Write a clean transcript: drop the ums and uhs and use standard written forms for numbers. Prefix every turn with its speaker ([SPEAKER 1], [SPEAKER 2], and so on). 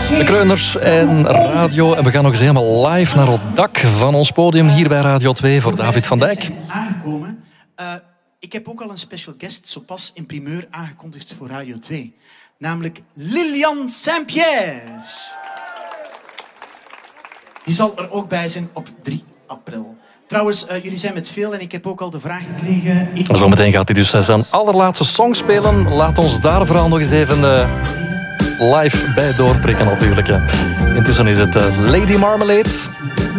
[SPEAKER 1] De Kreuners en radio. En we gaan nog eens helemaal live naar het dak van ons podium hier bij Radio 2 voor David van Dijk.
[SPEAKER 2] Aangekomen. Ik heb ook al een special guest zo pas in primeur aangekondigd voor Radio 2. Namelijk Lilian Saint-Pierre. Die zal er ook bij zijn op 3 april. Trouwens, jullie zijn met veel en ik heb ook al de vraag gekregen...
[SPEAKER 1] Zometeen gaat hij dus zijn allerlaatste song spelen. Laat ons daar vooral nog eens even live bij doorprikken natuurlijk. Intussen is het Lady Marmalade...